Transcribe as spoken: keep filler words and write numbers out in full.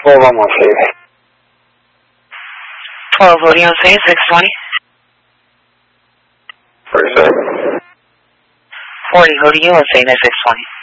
twelve on one save. twelve, what do you want to say? six twenty? forty-seven. forty, who do you want to say? six twenty.